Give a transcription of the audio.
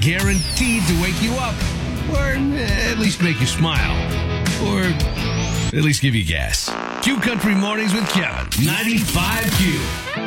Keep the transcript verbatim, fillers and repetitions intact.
guaranteed to wake you up, or at least make you smile, or at least give you gas. Q Country Mornings with Kevin, ninety-five Q.